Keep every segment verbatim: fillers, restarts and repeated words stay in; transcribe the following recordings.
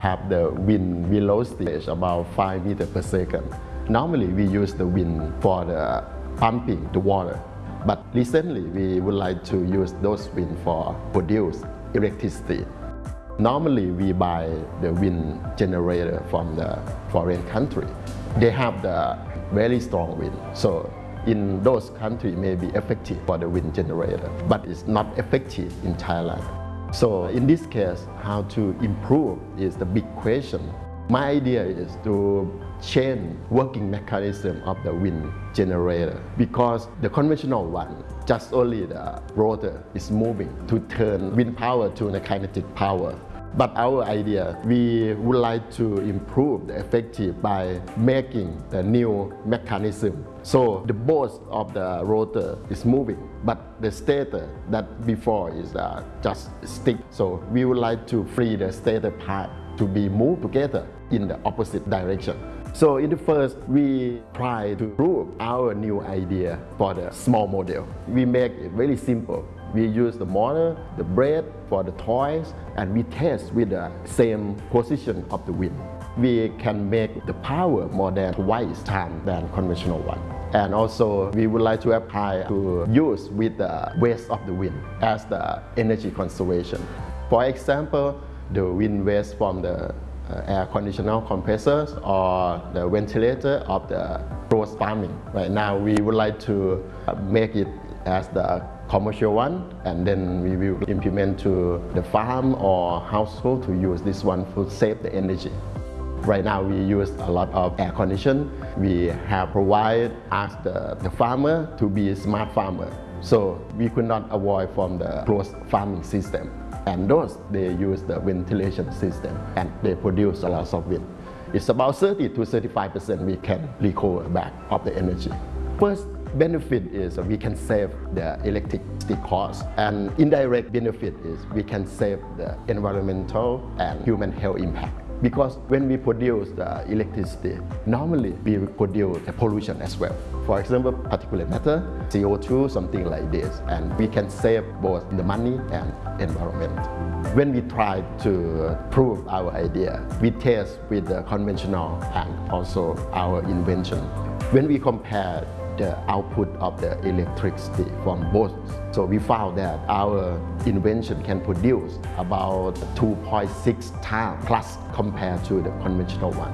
have the wind velocity about five meters per second. Normally we use the wind for the pumping the water, but recently we would like to use those wind for produce electricity. Normally we buy the wind generator from the foreign country. They have the very strong wind, so in those countries may be effective for the wind generator, but it's not effective in Thailand. So in this case, how to improve is the big question. My idea is to change working mechanism of the wind generator, because the conventional one, just only the rotor is moving to turn wind power to the kinetic power. But our idea, we would like to improve the effective by making the new mechanism. So the both of the rotor is moving, but the stator that before is uh, just stick. So we would like to free the stator part to be moved together in the opposite direction. So in the first, we try to prove our new idea for the small model. We make it very simple. We use the motor, the blade for the toys, and we test with the same position of the wind. We can make the power more than twice time than conventional one. And also we would like to apply to use with the waste of the wind as the energy conservation. For example, the wind waste from the uh, air conditioner compressors or the ventilator of the close farming. Right now we would like to uh, make it as the commercial one, and then we will implement to the farm or household to use this one to save the energy. Right now we use a lot of air condition. We have provided ask the, the farmer to be a smart farmer. So we could not avoid from the closed farming system. And those, they use the ventilation system and they produce a lot of wind. It's about thirty to thirty-five percent we can recover back of the energy. First benefit is we can save the electricity cost, and indirect benefit is we can save the environmental and human health impact. Because when we produce the electricity, normally we produce the pollution as well. For example, particulate matter, C O two, something like this, and we can save both the money and environment. When we try to prove our idea, we test with the conventional and also our invention. When we compare the output of the electricity from both, so we found that our invention can produce about two point six times plus compared to the conventional one.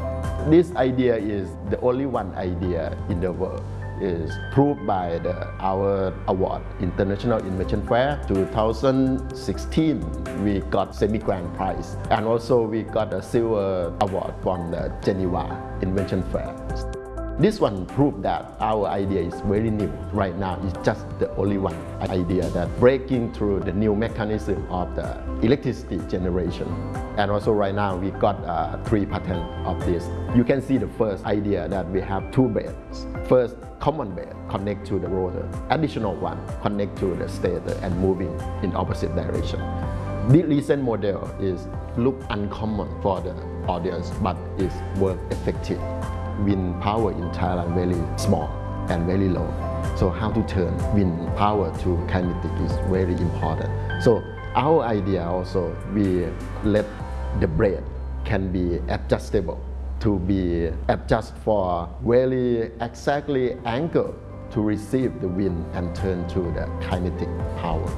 This idea is the only one idea in the world. Is proved by the, our award, International Invention Fair two thousand sixteen. We got semi-grand prize, and also we got a silver award from the Geneva Invention Fair. This one proved that our idea is very new. Right now, it's just the only one idea that breaking through the new mechanism of the electricity generation. And also right now, we got uh, three patents of this. You can see the first idea that we have two blades. First, common blade connect to the rotor. Additional one connect to the stator and moving in opposite direction. The recent model is look uncommon for the audience, but is work effective. Wind power in Thailand very small and very low. So how to turn wind power to kinetic is very important. So our idea also, we let the blade can be adjustable to be adjust for very exactly angle to receive the wind and turn to the kinetic power.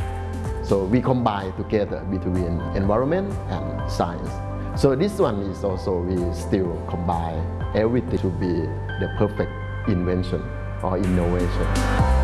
So we combine together between environment and science. So this one is also, we still combine everything to be the perfect invention or innovation.